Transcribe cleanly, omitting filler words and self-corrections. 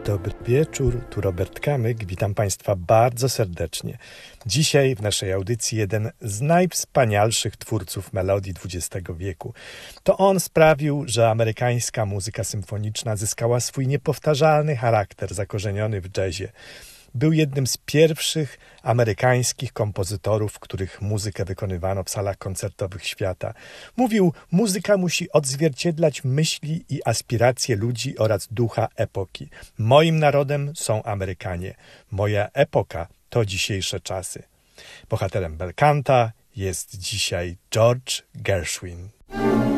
Dobry wieczór, tu Robert Kamyk, witam Państwa bardzo serdecznie. Dzisiaj w naszej audycji jeden z najwspanialszych twórców melodii XX wieku. To on sprawił, że amerykańska muzyka symfoniczna zyskała swój niepowtarzalny charakter zakorzeniony w jazzie. Był jednym z pierwszych amerykańskich kompozytorów, których muzykę wykonywano w salach koncertowych świata. Mówił, muzyka musi odzwierciedlać myśli i aspiracje ludzi oraz ducha epoki. Moim narodem są Amerykanie. Moja epoka to dzisiejsze czasy. Bohaterem belcanta jest dzisiaj George Gershwin.